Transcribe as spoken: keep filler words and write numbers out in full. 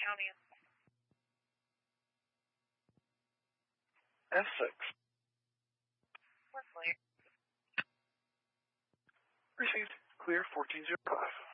County. S six. We're clear. Received. Clear fourteen zero five.